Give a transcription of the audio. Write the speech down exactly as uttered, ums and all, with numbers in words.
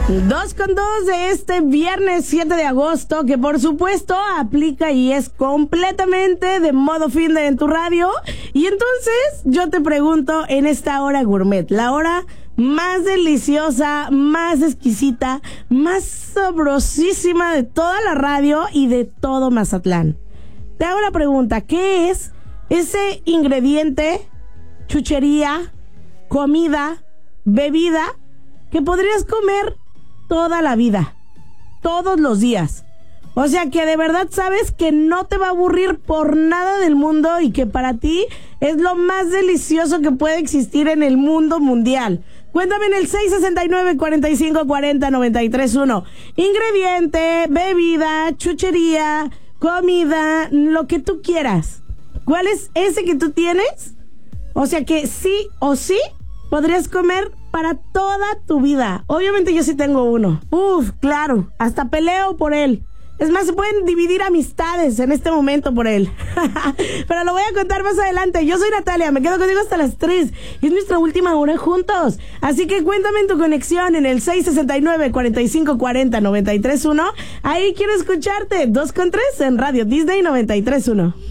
Dos con dos de este viernes siete de agosto, que por supuesto aplica y es completamente de modo fin de en tu radio. Y entonces yo te pregunto en esta hora gourmet, la hora más deliciosa, más exquisita, más sabrosísima de toda la radio y de todo Mazatlán. Te hago la pregunta, ¿qué es ese ingrediente, chuchería, comida, bebida que podrías comer toda la vida, todos los días? O sea, que de verdad sabes que no te va a aburrir por nada del mundo y que para ti es lo más delicioso que puede existir en el mundo mundial. Cuéntame en el seis sesenta y nueve, cuarenta y cinco, cuarenta, noventa y tres, uno. Ingrediente, bebida, chuchería, comida, lo que tú quieras. ¿Cuál es ese que tú tienes? O sea, que sí o sí podrías comer para toda tu vida. Obviamente yo sí tengo uno. Uf, claro, hasta peleo por él. Es más, se pueden dividir amistades en este momento por él. Pero lo voy a contar más adelante. Yo soy Natalia, me quedo contigo hasta las tres. Es nuestra última hora juntos. Así que cuéntame en tu conexión en el seis sesenta y nueve, cuarenta y cinco, cuarenta, noventa y tres, uno. Ahí quiero escucharte. Dos con tres en Radio Disney noventa y tres, uno.